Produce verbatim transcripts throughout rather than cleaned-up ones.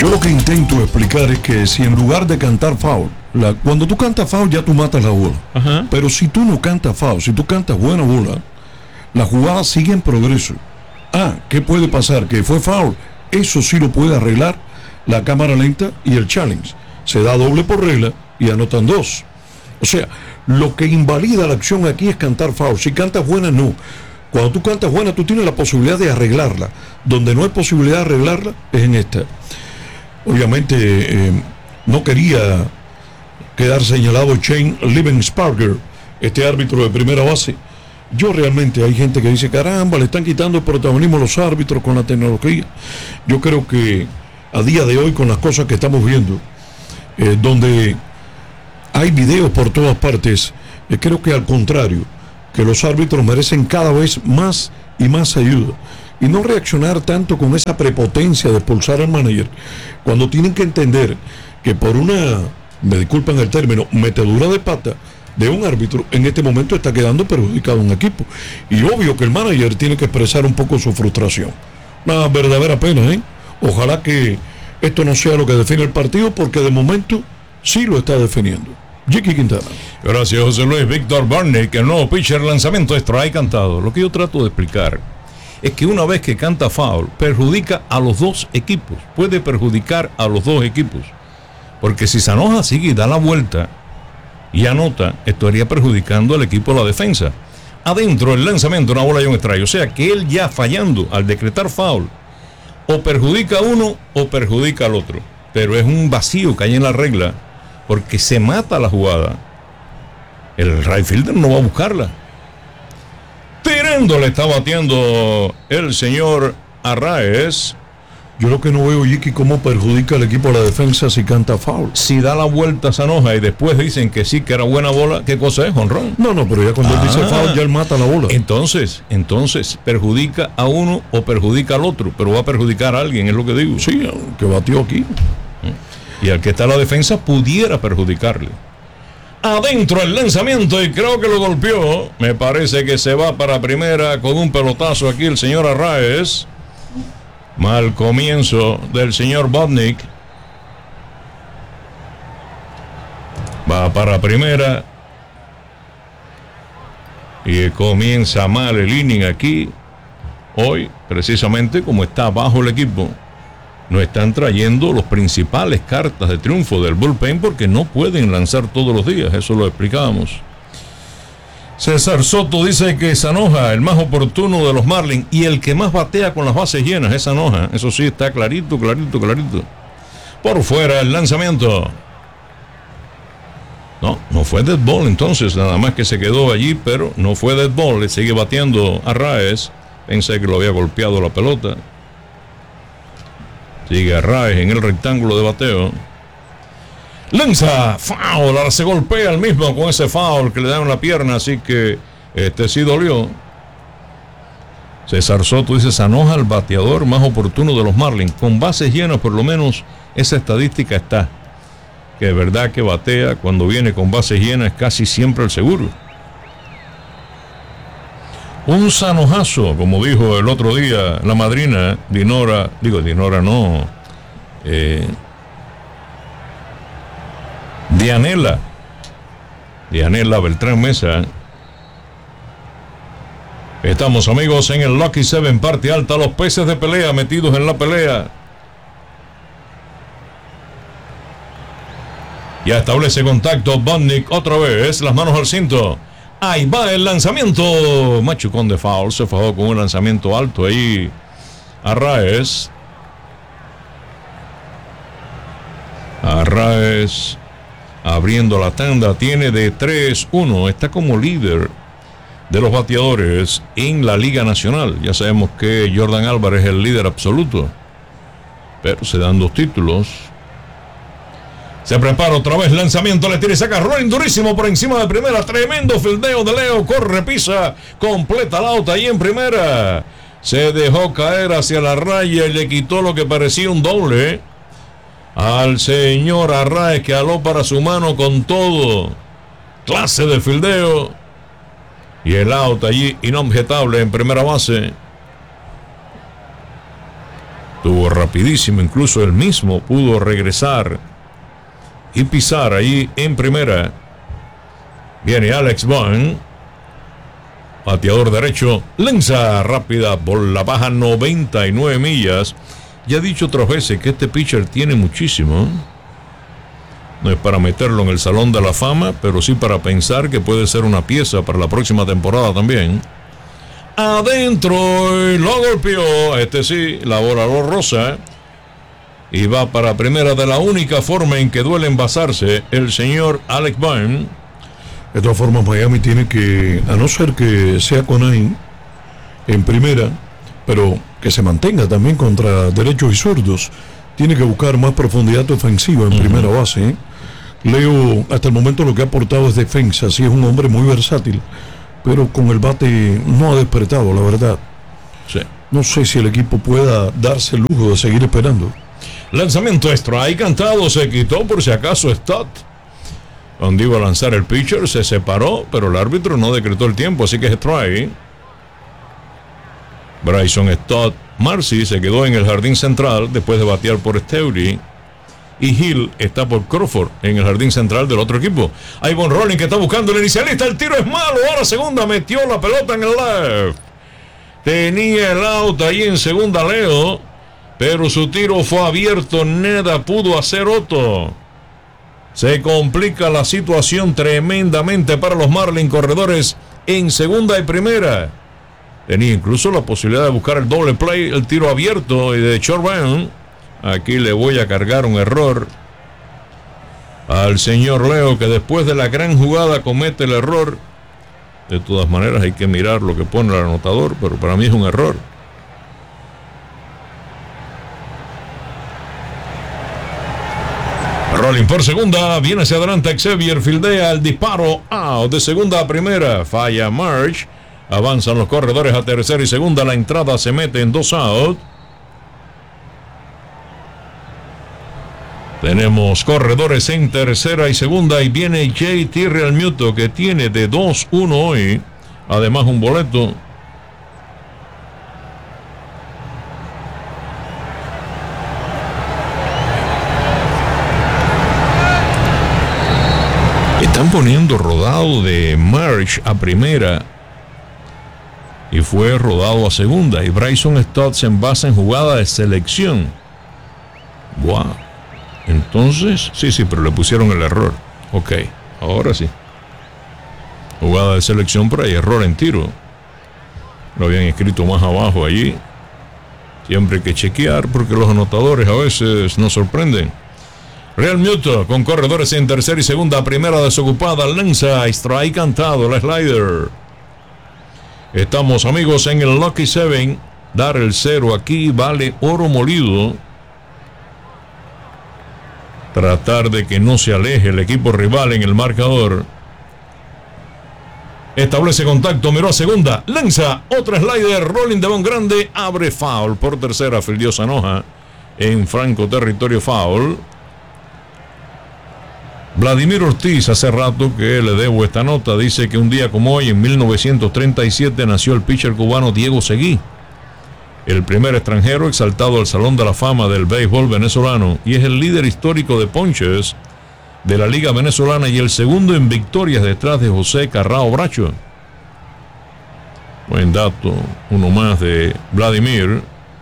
Yo lo que intento explicar es que si en lugar de cantar foul, la, cuando tú cantas foul ya tú matas la bola. Ajá. Pero si tú no cantas foul, si tú cantas buena bola, la jugada sigue en progreso. Ah, ¿qué puede pasar? Que fue foul. Eso sí lo puede arreglar la cámara lenta y el challenge. Se da doble por regla y anotan dos. O sea, lo que invalida la acción aquí es cantar foul. Si cantas buena, no. Cuando tú cantas buena, tú tienes la posibilidad de arreglarla. Donde no hay posibilidad de arreglarla es en esta. Obviamente, eh, no quería quedar señalado Shane Livensparger, este árbitro de primera base. Yo realmente, hay gente que dice, caramba, le están quitando el protagonismo a los árbitros con la tecnología. Yo creo que a día de hoy, con las cosas que estamos viendo, eh, donde hay videos por todas partes, eh, creo que al contrario, que los árbitros merecen cada vez más y más ayuda. Y no reaccionar tanto con esa prepotencia de expulsar al manager, cuando tienen que entender que por una, me disculpan el término, metedura de pata de un árbitro, en este momento está quedando perjudicado un equipo. Y obvio que el manager tiene que expresar un poco su frustración. Una verdadera pena, ¿eh? Ojalá que esto no sea lo que define el partido, porque de momento sí lo está definiendo. Jiki Quintana. Gracias, José Luis. Víctor Barnett, el nuevo pitcher, lanzamiento extra y cantado. Lo que yo trato de explicar es que una vez que canta foul, perjudica a los dos equipos. Puede perjudicar a los dos equipos. Porque si Zanoja sigue y da la vuelta y anota, estaría perjudicando al equipo de la defensa. Adentro, el lanzamiento, una bola y un strike. O sea que él ya fallando al decretar foul, o perjudica a uno o perjudica al otro. Pero es un vacío que hay en la regla, porque se mata la jugada. El right fielder no va a buscarla. Tirando le está bateando el señor Arraez. Yo lo que no veo, Jiki, cómo perjudica al equipo de la defensa si canta foul. Si da la vuelta a Zanoja y después dicen que sí, que era buena bola, ¿qué cosa es, jonrón? No, no, pero ya cuando ah, él dice foul, ya él mata la bola. Entonces, entonces, perjudica a uno o perjudica al otro, pero va a perjudicar a alguien, es lo que digo. Sí, que batió aquí. Y al que está en la defensa pudiera perjudicarle. Adentro el lanzamiento y creo que lo golpeó. Me parece que se va para primera con un pelotazo aquí el señor Arraez. Mal comienzo del señor Bodnik. Va para primera. Y comienza mal el inning aquí. Hoy, precisamente como está bajo el equipo, no están trayendo los principales cartas de triunfo del bullpen porque no pueden lanzar todos los días. Eso lo explicábamos. César Soto dice que Zanoja, el más oportuno de los Marlins y el que más batea con las bases llenas, es Zanoja. Eso sí, está clarito, clarito, clarito. Por fuera el lanzamiento. No, no fue dead ball entonces, nada más que se quedó allí, pero no fue dead ball. Le sigue bateando a Arraez. Pensé que lo había golpeado la pelota. Sigue Arraez en el rectángulo de bateo. Lanza, foul, ahora se golpea el mismo con ese foul que le dan en la pierna, así que este sí dolió. César Soto dice: Zanoja, el bateador más oportuno de los Marlins, con bases llenas, por lo menos esa estadística está. Que es verdad que batea cuando viene con bases llenas casi siempre el seguro. Un Zanojazo, como dijo el otro día la madrina Dinora, digo Dinora no, eh, Dianela, Dianela Beltrán Mesa. Estamos, amigos, en el Lucky Seven, parte alta, los peces de pelea metidos en la pelea. Ya establece contacto Bodnik otra vez, las manos al cinto. Ahí va el lanzamiento. Machucón de foul, se fajó con un lanzamiento alto ahí Arraez. Arraez abriendo la tanda, tiene de tres uno, está como líder de los bateadores en la Liga Nacional. Ya sabemos que Jordan Álvarez es el líder absoluto, pero se dan dos títulos. Se prepara otra vez, lanzamiento, le tira y saca rolling durísimo por encima de primera. Tremendo fildeo de Leo, corre, pisa, completa la out ahí en primera. Se dejó caer hacia la raya y le quitó lo que parecía un doble al señor Arraez, que aló para su mano con todo. Clase de fildeo. Y el out allí inobjetable en primera base. Estuvo rapidísimo, incluso él mismo pudo regresar y pisar ahí en primera. Viene Alex Bohm, bateador derecho, lanza rápida por la baja, noventa y nueve millas. Ya he dicho otras veces que este pitcher tiene muchísimo. No es para meterlo en el Salón de la Fama, pero sí para pensar que puede ser una pieza para la próxima temporada también. Adentro y lo golpeó. Este sí, la bola lo rosa. Y va para primera de la única forma en que duele envasarse el señor Alex Bohm. De todas formas, Miami tiene que, a no ser que sea con ahí en primera, pero que se mantenga también contra derechos y zurdos, tiene que buscar más profundidad ofensiva en uh-huh. primera base. ¿eh? Leo, hasta el momento lo que ha aportado es defensa, sí es un hombre muy versátil, pero con el bate no ha despertado, la verdad. Sí. No sé si el equipo pueda darse el lujo de seguir esperando. Lanzamiento strike cantado, se quitó por si acaso Stott. Cuando iba a lanzar el pitcher se separó, pero el árbitro no decretó el tiempo, así que es strike. Bryson Stott Marcy se quedó en el jardín central después de batear por Steury. Y Hill está por Crawford en el jardín central del otro equipo. Ivan Rolling que está buscando el inicialista. El tiro es malo. Ahora segunda, metió la pelota en el left. Tenía el out ahí en segunda Leo, pero su tiro fue abierto. Nada pudo hacer otro. Se complica la situación tremendamente para los Marlins corredores en segunda y primera. Tenía incluso la posibilidad de buscar el doble play, el tiro abierto y de short run. Aquí le voy a cargar un error al señor Leo, que después de la gran jugada comete el error. De todas maneras hay que mirar lo que pone el anotador, pero para mí es un error. Rolling por segunda, viene hacia adelante Xavier, fildea el disparo, out de segunda a primera, falla March, avanzan los corredores a tercera y segunda, la entrada se mete en dos out. Tenemos corredores en tercera y segunda y viene J T Realmuto, que tiene de dos uno hoy, además un boleto. Están poniendo rodado de March a primera y fue rodado a segunda, y Bryson Stott se envasa en jugada de selección. Wow. Entonces, sí, sí, pero le pusieron el error. Ok, ahora sí. Jugada de selección, pero hay error en tiro. Lo habían escrito más abajo allí. Siempre hay que chequear porque los anotadores a veces nos sorprenden. Realmuto con corredores en tercera y segunda, primera desocupada, lanza, strike cantado, el slider. Estamos, amigos, en el Lucky Seven. Dar el cero aquí vale oro molido. Tratar de que no se aleje el equipo rival en el marcador. Establece contacto, miró a segunda, lanza, otra slider, rolling de bon grande, abre foul por tercera, fildió Sanoja en franco territorio foul. Vladimir Ortiz, hace rato que le debo esta nota, dice que un día como hoy, en mil novecientos treinta y siete, nació el pitcher cubano Diego Seguí, el primer extranjero exaltado al Salón de la Fama del béisbol venezolano, y es el líder histórico de ponches de la Liga Venezolana y el segundo en victorias detrás de José Carrao Bracho. Buen dato, uno más de Vladimir.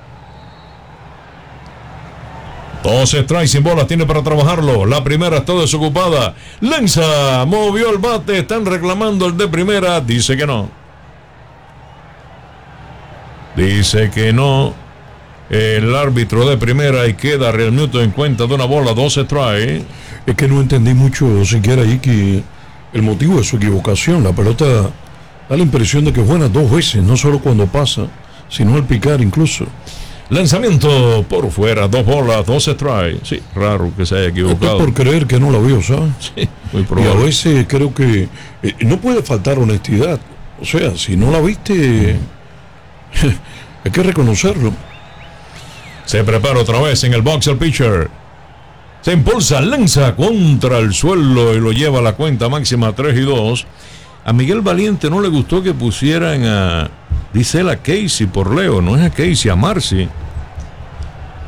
Dos strikes sin bolas, tiene para trabajarlo. La primera está desocupada. Lanza, movió el bate, están reclamando el de primera, dice que no. Dice que no. El árbitro de primera y queda Realmuto en cuenta de una bola, dos strikes. Es que no entendí mucho siquiera ahí que el motivo de su equivocación. La pelota da la impresión de que es buena dos veces, no solo cuando pasa, sino al picar incluso. Lanzamiento por fuera, dos bolas, dos strikes. Sí, raro que se haya equivocado. Es por creer que no la vio, ¿sabes? Sí, muy probable. Y a veces creo que eh, no puede faltar honestidad. O sea, si no la viste, hay que reconocerlo. Se prepara otra vez en el box el pitcher. Se impulsa, lanza contra el suelo y lo lleva a la cuenta máxima tres y dos. A Miguel Valiente no le gustó que pusieran a, dice él, a Casey por Leo. No es a Casey, a Marcy.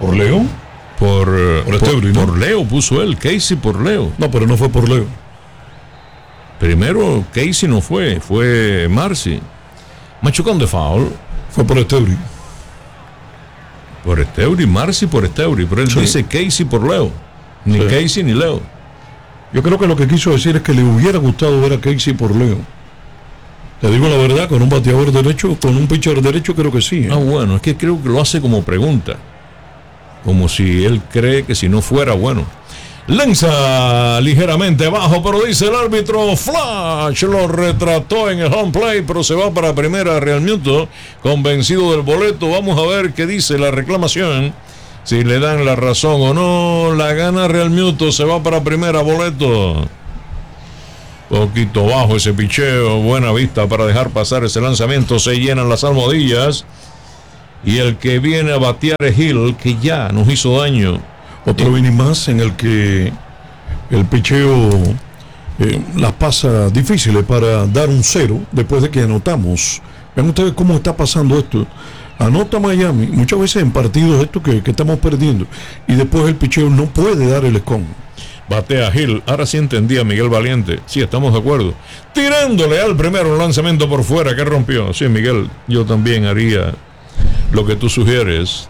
¿Por Leo? Por, por, por, Esteuri, ¿no? por Leo puso él, Casey por Leo. No, pero no fue por Leo. Primero Casey no fue, fue Marcy. Machucón de foul. Fue por Esteuri. Por Esteuri, Marcy por Esteuri, pero él sí. dice Casey por Leo. Ni sí. Casey ni Leo. Yo creo que lo que quiso decir es que le hubiera gustado ver a Casey por Leo. Te digo la verdad, con un bateador derecho, con un pitcher derecho, creo que sí. ¿eh? Ah, bueno, es que creo que lo hace como pregunta. Como si él cree que si no fuera bueno. Lanza ligeramente bajo, pero dice el árbitro, Flash lo retrató en el home play, pero se va para primera. Realmuto, convencido del boleto. Vamos a ver qué dice la reclamación, si le dan la razón o no. La gana Realmuto, se va para primera, boleto. Poquito bajo ese picheo, buena vista para dejar pasar ese lanzamiento. Se llenan las almohadillas y el que viene a batear es Hill, que ya nos hizo daño. Otro inning más en el que el picheo eh, las pasa difíciles para dar un cero después de que anotamos. Vean ustedes cómo está pasando esto. Anota Miami, muchas veces en partidos estos que, que estamos perdiendo, y después el picheo no puede dar el escon. Batea Hill, ahora sí entendía a Miguel Valiente. Sí, estamos de acuerdo. Tirándole al primero, un lanzamiento por fuera que rompió. Sí, Miguel, yo también haría lo que tú sugieres.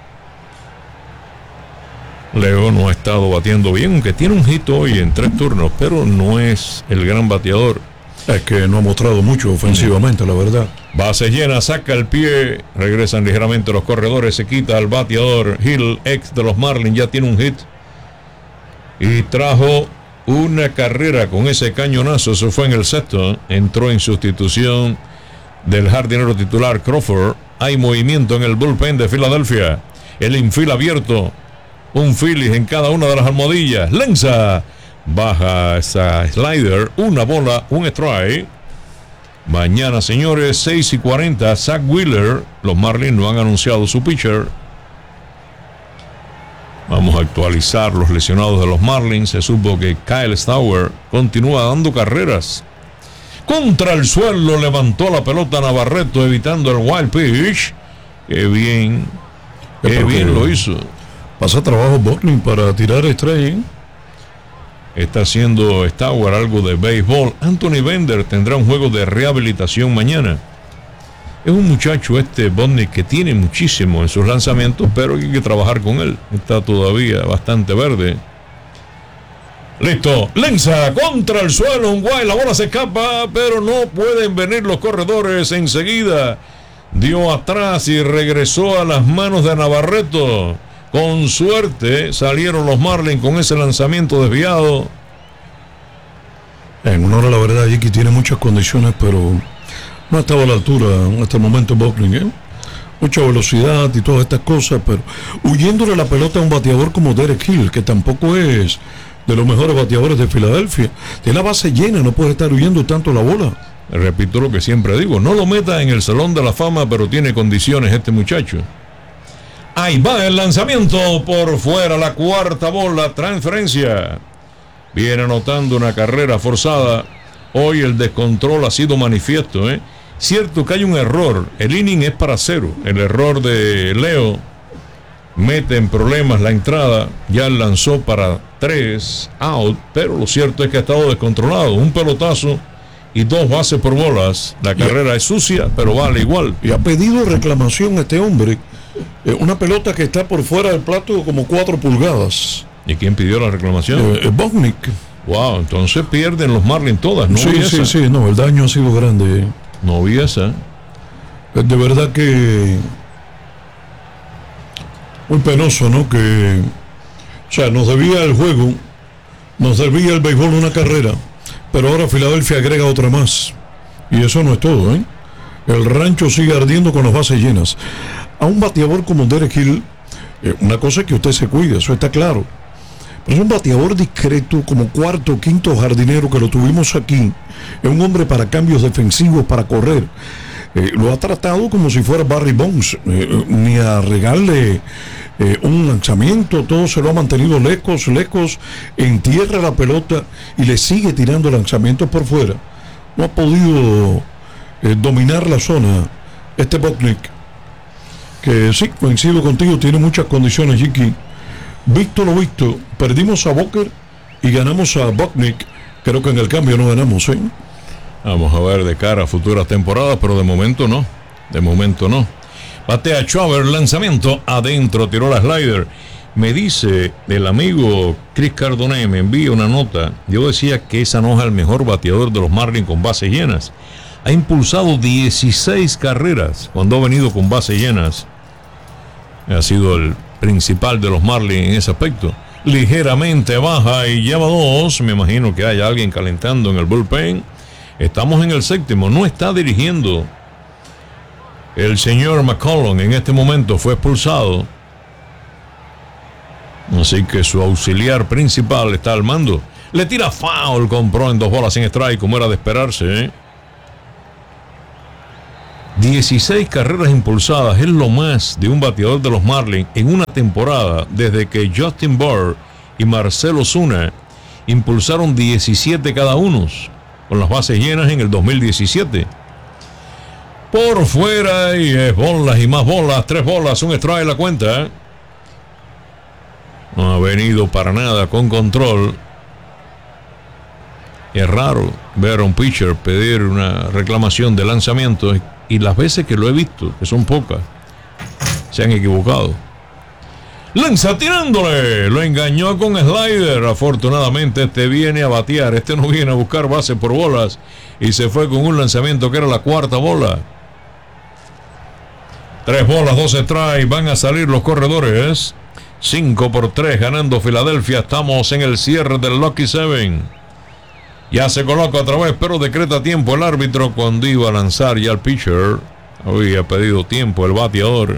Leo no ha estado batiendo bien, aunque tiene un hit hoy en tres turnos, pero no es el gran bateador. Es que no ha mostrado mucho ofensivamente, la verdad. Base llena, saca el pie, regresan ligeramente los corredores, se quita al bateador. Hill, ex de los Marlins, ya tiene un hit. Y trajo una carrera con ese cañonazo, eso fue en el sexto. Entró en sustitución del jardinero titular Crawford. Hay movimiento en el bullpen de Filadelfia. El infield abierto. Un Phillies en cada una de las almohadillas. Lanza. Baja esa slider. Una bola, un strike. Mañana, señores, seis y cuarenta. Zach Wheeler. Los Marlins no han anunciado su pitcher. Vamos a actualizar los lesionados de los Marlins. Se supo que Kyle Stauer continúa dando carreras. Contra el suelo levantó la pelota Navarreto, evitando el wild pitch. Qué bien. Qué bien lo hizo. Pasa trabajo Buckling para tirar strike. Está haciendo Stauer algo de béisbol. Anthony Bender tendrá un juego de rehabilitación mañana. Es un muchacho este Bodnik que tiene muchísimo en sus lanzamientos, pero hay que trabajar con él. Está todavía bastante verde. Listo, lanza contra el suelo, un guay, la bola se escapa, pero no pueden venir los corredores enseguida. Dio atrás y regresó a las manos de Navarreto. Con suerte salieron los Marlins con ese lanzamiento desviado. En honor a la verdad, Jiki tiene muchas condiciones, pero no ha estado a la altura hasta el momento Buckling, ¿eh? Mucha velocidad y todas estas cosas, pero huyéndole la pelota a un bateador como Derek Hill, que tampoco es de los mejores bateadores de Filadelfia. Tiene la base llena, no puede estar huyendo tanto la bola. Repito lo que siempre digo, no lo meta en el Salón de la Fama, pero tiene condiciones este muchacho. Ahí va el lanzamiento por fuera, la cuarta bola, transferencia. Viene anotando una carrera forzada. Hoy el descontrol ha sido manifiesto, ¿eh? Cierto que hay un error, el inning es para cero. El error de Leo mete en problemas la entrada. Ya lanzó para tres out, pero lo cierto es que ha estado descontrolado. Un pelotazo y dos bases por bolas. La carrera es sucia, pero vale igual. Y ha pedido reclamación a este hombre. Eh, una pelota que está por fuera del plato como cuatro pulgadas. ¿Y quién pidió la reclamación? Eh, Buckling. Wow, entonces pierden los Marlins todas. No sí, vi sí, esa. sí, no, el daño ha sido grande. No vi esa. De verdad que muy penoso, ¿no? Que, o sea, nos debía el juego, nos debía el béisbol una carrera, pero ahora Filadelfia agrega otra más. Y eso no es todo, ¿eh? El rancho sigue ardiendo con las bases llenas. A un bateador como Derek Hill, eh, una cosa es que usted se cuide, eso está claro. Pero es un bateador discreto, como cuarto o quinto jardinero que lo tuvimos aquí. Es un hombre para cambios defensivos, para correr. Eh, lo ha tratado como si fuera Barry Bonds, eh, ni a regarle eh, un lanzamiento, todo se lo ha mantenido lejos, lejos, entierra la pelota y le sigue tirando lanzamientos por fuera. No ha podido eh, dominar la zona este Buckling. que sí, coincido contigo, tiene muchas condiciones, Jiki. Visto lo visto, perdimos a Booker y ganamos a Bucknick. Creo que en el cambio no ganamos, ¿eh? Vamos a ver de cara a futuras temporadas, pero de momento no. De momento no. Batea Schwarber, lanzamiento adentro, tiró la slider. Me dice el amigo Chris Cardonet, me envía una nota. Yo decía que esa no es el mejor bateador de los Marlins con bases llenas. Ha impulsado dieciséis carreras cuando ha venido con bases llenas. Ha sido el principal de los Marlins en ese aspecto. Ligeramente baja y lleva dos. Me imagino que hay alguien calentando en el bullpen. Estamos en el séptimo. No está dirigiendo el señor McCollum. En este momento fue expulsado. Así que su auxiliar principal está al mando. Le tira foul, compró en dos bolas sin strike, como era de esperarse, ¿eh? dieciséis carreras impulsadas es lo más de un bateador de los Marlins en una temporada desde que Justin Bour y Marcell Ozuna impulsaron diecisiete cada uno con las bases llenas en el dos mil diecisiete. Por fuera y es bolas y más bolas, tres bolas, un strike la cuenta, ¿eh? No ha venido para nada con control. Es raro ver a un pitcher pedir una reclamación de lanzamiento y las veces que lo he visto, que son pocas, se han equivocado. Lanza tirándole, lo engañó con slider. Afortunadamente este viene a batear, este no viene a buscar base por bolas y se fue con un lanzamiento que era la cuarta bola. Tres bolas, dos strikes, van a salir los corredores. cinco por tres ganando Filadelfia. Estamos en el cierre del Lucky Seven. Ya se coloca otra vez, pero decreta tiempo el árbitro cuando iba a lanzar ya el pitcher. Había pedido tiempo el bateador.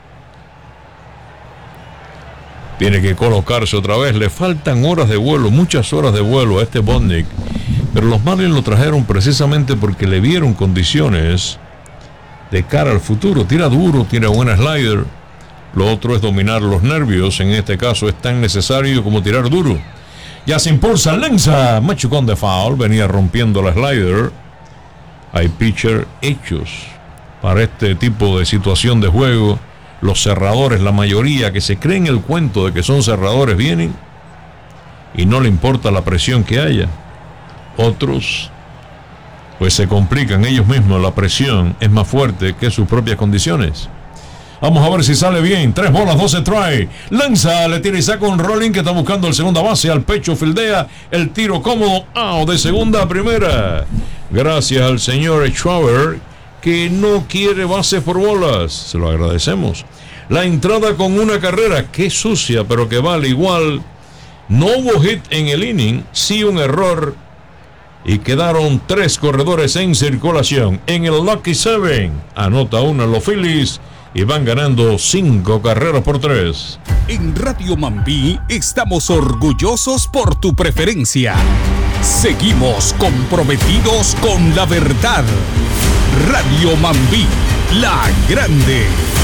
Tiene que colocarse otra vez. Le faltan horas de vuelo, muchas horas de vuelo a este Bucknick. Pero los Marlins lo trajeron precisamente porque le vieron condiciones de cara al futuro. Tira duro, tira buena slider. Lo otro es dominar los nervios. En este caso es tan necesario como tirar duro. Ya se impulsa, lanza, machucón de foul, venía rompiendo la slider. Hay pitcher hechos para este tipo de situación de juego. Los cerradores, la mayoría que se creen el cuento de que son cerradores, vienen y no le importa la presión que haya. Otros pues se complican ellos mismos, la presión es más fuerte que sus propias condiciones. Vamos a ver si sale bien. Tres bolas, dos strike. Lanza, le tira y saca un rolling que está buscando el segunda base. Al pecho fildea. El tiro cómodo. Ah, de segunda a primera. Gracias al señor Schwarber, que no quiere base por bolas. Se lo agradecemos. La entrada con una carrera. Qué sucia, pero que vale igual. No hubo hit en el inning. Sí un error. Y quedaron tres corredores en circulación. En el Lucky Seven. Anota uno los Phillies. Y van ganando cinco carreras por tres. En Radio Mambí estamos orgullosos por tu preferencia. Seguimos comprometidos con la verdad. Radio Mambí, la grande.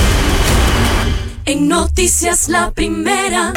En Noticias La Primera.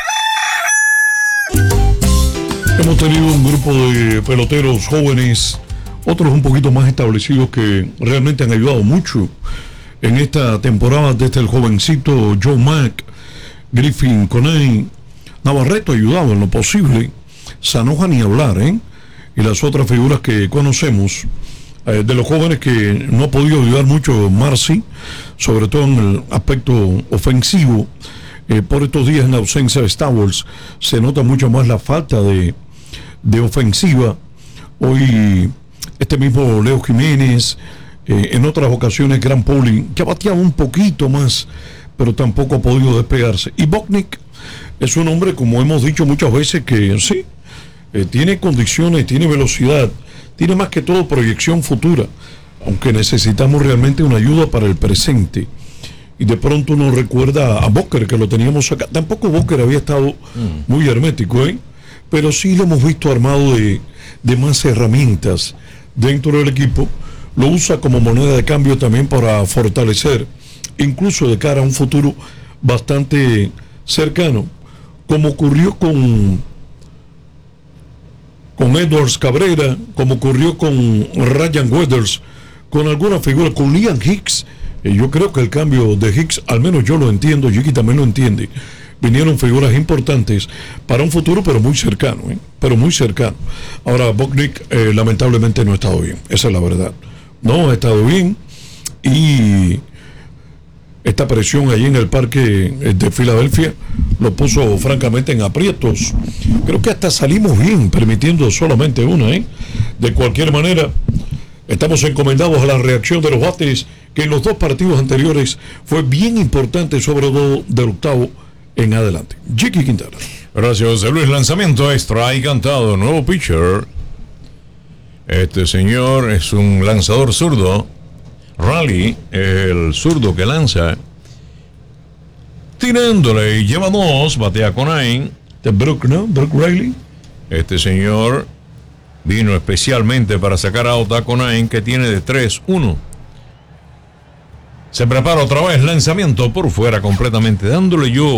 Hemos tenido un grupo de peloteros jóvenes, otros un poquito más establecidos, que realmente han ayudado mucho en esta temporada, desde el jovencito Joe Mack, Griffin Coney, Navarreto ha ayudado en lo posible, Sanoja ni hablar, ¿eh? Y las otras figuras que conocemos, eh, de los jóvenes que no ha podido ayudar mucho Marcy, sobre todo en el aspecto ofensivo. Eh, por estos días, en la ausencia de Star Wars, se nota mucho más la falta de, de ofensiva. Hoy este mismo Leo Jiménez, Eh, en otras ocasiones Grant Paulin, que ha bateado un poquito más, pero tampoco ha podido despegarse. Y Bucknick es un hombre, como hemos dicho muchas veces, que sí, eh, tiene condiciones, tiene velocidad, tiene más que todo proyección futura, aunque necesitamos realmente una ayuda para el presente. Y de pronto uno recuerda a Booker, que lo teníamos acá. Tampoco Booker había estado mm. muy hermético, ¿eh? Pero sí lo hemos visto armado de, de más herramientas dentro del equipo. Lo usa como moneda de cambio también para fortalecer, incluso de cara a un futuro bastante cercano, como ocurrió con, con Edwards Cabrera, como ocurrió con Ryan Weathers, con alguna figura, con Liam Hicks, Eh, yo creo que el cambio de Hicks, al menos yo lo entiendo, Jiki también lo entiende. Vinieron figuras importantes para un futuro, pero muy cercano, ¿eh? pero muy cercano. Ahora, Bognick eh, lamentablemente no ha estado bien, esa es la verdad. No ha estado bien y esta presión allí en el parque de Filadelfia lo puso francamente en aprietos. Creo que hasta salimos bien permitiendo solamente una, ¿eh? De cualquier manera, estamos encomendados a la reacción de los bates, que en los dos partidos anteriores fue bien importante, sobre todo del octavo en adelante. Jiki Quintana. Gracias, José Luis. Lanzamiento extra y cantado. Nuevo pitcher. Este señor es un lanzador zurdo. Raleigh, el zurdo que lanza. Tirándole y lleva dos. Batea con nine. De Brook, ¿no? Brook Riley. Este señor vino especialmente para sacar a Otako Nine, que tiene de tres uno. Se prepara otra vez. Lanzamiento por fuera completamente. Dándole yo